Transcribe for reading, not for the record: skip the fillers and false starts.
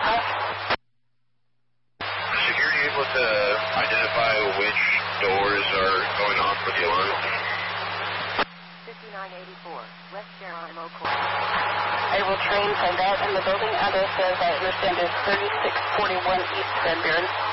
Security able to identify which doors are going off for the alarm? 5984, West Geronimo Court. Able train from that in the building. Address, as I understand, is 3641 East Van Buren.